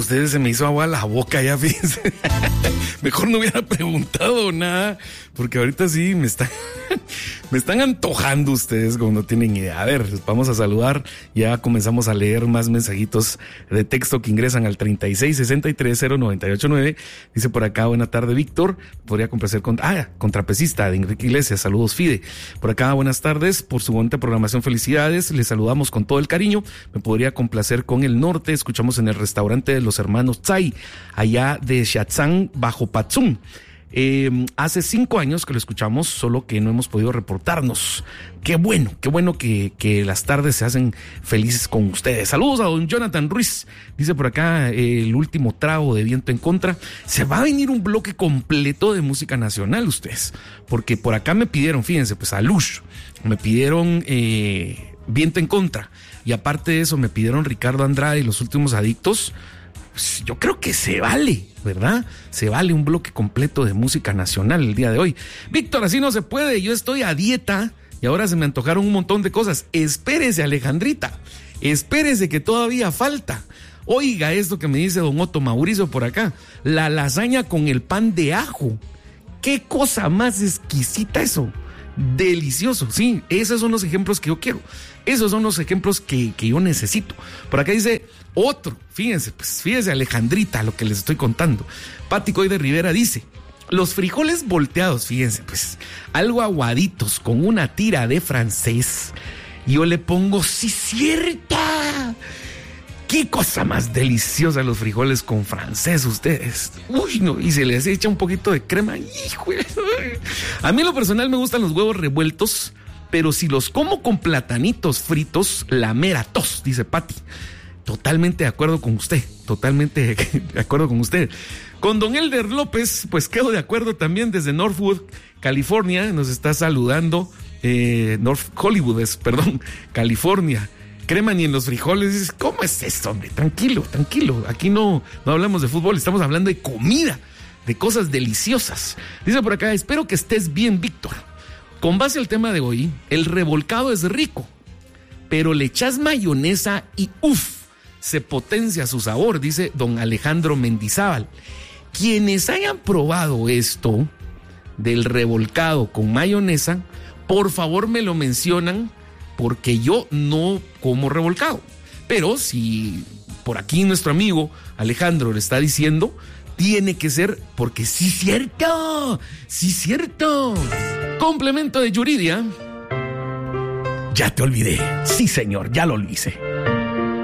ustedes se me hizo agua la boca ya, fíjense. Mejor no hubiera preguntado nada, porque ahorita sí me están antojando ustedes como no tienen idea. A ver, vamos a saludar. Ya comenzamos a leer más mensajitos de texto que ingresan al 36630989. Dice por acá, buena tarde, Víctor. Podría complacer contrapecista de Enrique Iglesias. Saludos, Fide. Por acá, buenas tardes. Por su bonita programación, felicidades. Les saludamos con todo el cariño. Me podría complacer con El Norte. Escuchamos en el restaurante de los hermanos Tsai, allá de Xiatzán, bajo Patzún. Hace 5 años que lo escuchamos, solo que no hemos podido reportarnos. Qué bueno que las tardes se hacen felices con ustedes. Saludos a don Jonathan Ruiz. Dice por acá, el último trago de Viento en Contra. Se va a venir un bloque completo de música nacional, ustedes, porque por acá me pidieron, fíjense, pues a Lush, me pidieron Viento en Contra, y aparte de eso me pidieron Ricardo Andrade y Los Últimos Adictos. Pues yo creo que se vale, ¿verdad? Se vale un bloque completo de música nacional el día de hoy. Víctor, así no se puede, yo estoy a dieta y ahora se me antojaron un montón de cosas. Espérese, Alejandrita, espérese que todavía falta. Oiga esto que me dice don Otto Mauricio por acá, la lasaña con el pan de ajo. Qué cosa más exquisita eso. Delicioso, sí, esos son los ejemplos que yo quiero. Esos son los ejemplos que yo necesito. Por acá dice otro, fíjense Alejandrita, lo que les estoy contando. Pati Coy de Rivera dice, los frijoles volteados, fíjense, pues, algo aguaditos con una tira de francés. Yo le pongo, sí, cierta. Qué cosa más deliciosa los frijoles con francés, ustedes. Uy, no, y se les echa un poquito de crema. Híjole. A mí en lo personal me gustan los huevos revueltos, pero si los como con platanitos fritos, la mera tos, dice Pati. Totalmente de acuerdo con usted, totalmente de acuerdo con usted. Con don Elder López, pues quedo de acuerdo también desde Northwood, California. Nos está saludando, North Hollywood, California. Crema ni en los frijoles. ¿Cómo es esto, hombre? Tranquilo. Aquí no hablamos de fútbol, estamos hablando de comida, de cosas deliciosas. Dice por acá, espero que estés bien, Víctor. Con base al tema de hoy, el revolcado es rico, pero le echas mayonesa y se potencia su sabor, dice don Alejandro Mendizábal. Quienes hayan probado esto del revolcado con mayonesa, por favor me lo mencionan, porque yo no como revolcado. Pero si por aquí nuestro amigo Alejandro le está diciendo, tiene que ser porque sí cierto. Complemento de Yuridia. Ya te olvidé. Sí, señor, ya lo hice.